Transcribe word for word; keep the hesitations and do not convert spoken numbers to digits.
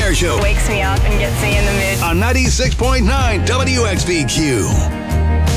Show Wakes me up and gets me in the mood. on ninety-six point nine W X V Q.